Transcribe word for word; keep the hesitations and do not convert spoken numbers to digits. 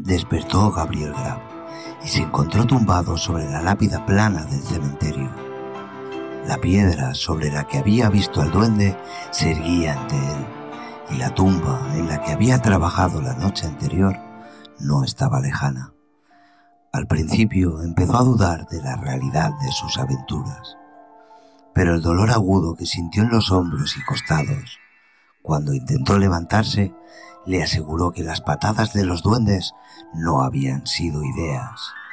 Despertó Gabriel Grab y se encontró tumbado sobre la lápida plana del cementerio. La piedra sobre la que había visto al duende se erguía ante él, y la tumba en la que había trabajado la noche anterior no estaba lejana. Al principio empezó a dudar de la realidad de sus aventuras, pero el dolor agudo que sintió en los hombros y costados cuando intentó levantarse le aseguró que las patadas de los duendes no habían sido ideas.